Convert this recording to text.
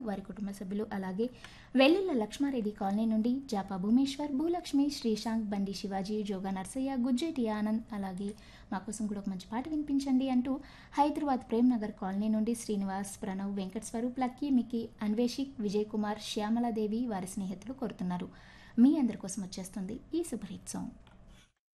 వారి కుటుంబ సభ్యులు అలాగే వెల్లుల్ల లక్ష్మారెడ్డి కాలనీ నుండి జాపా భూమేశ్వర్, భూలక్ష్మి, శ్రీశాంక్, బండి శివాజీ, జోగా నర్సయ్య, గుజ్జేటి ఆనంద్ అలాగే మా కోసం కూడా ఒక మంచి పాట వినిపించండి అంటూ హైదరాబాద్ ప్రేమ్ నగర్ కాలనీ నుండి శ్రీనివాస్, ప్రణవ్, వెంకట్ స్వరూప్, లక్కీ, మిక్కీ, అన్వేషిక్, విజయ్ కుమార్, శ్యామలాదేవి వారి స్నేహితులు కోరుతున్నారు. మీ అందరి కోసం వచ్చేస్తుంది ఈ సూపర్ హిట్ సాంగ్.